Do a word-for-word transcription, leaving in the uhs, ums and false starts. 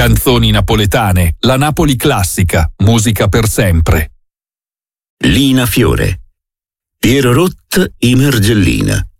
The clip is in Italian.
Canzoni napoletane, la Napoli classica, musica per sempre. Lina Fiore. Piero Rott, I Mergellina.